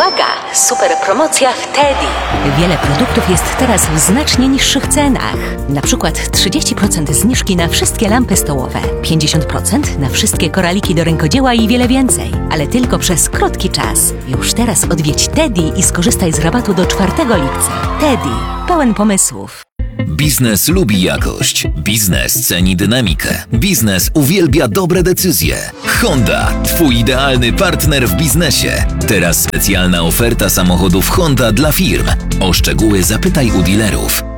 Uwaga! Super promocja w Teddy. Wiele produktów jest teraz w znacznie niższych cenach. Na przykład 30% zniżki na wszystkie lampy stołowe, 50% na wszystkie koraliki do rękodzieła i wiele więcej. Ale tylko przez krótki czas. Już teraz odwiedź Teddy i skorzystaj z rabatu do 4 lipca. Teddy. Pełen pomysłów. Biznes lubi jakość. Biznes ceni dynamikę. Biznes uwielbia dobre decyzje. Honda, twój idealny partner w biznesie. Teraz specjalna oferta samochodów Honda dla firm. O szczegóły zapytaj u dealerów.